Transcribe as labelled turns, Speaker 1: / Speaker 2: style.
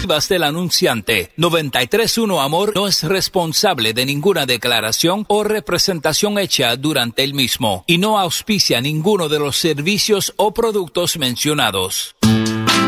Speaker 1: exclusivas del anunciante. 93.1 Amor no es responsable de ninguna declaración o representación hecha durante el mismo y no auspicia ninguno de los servicios o productos mencionados.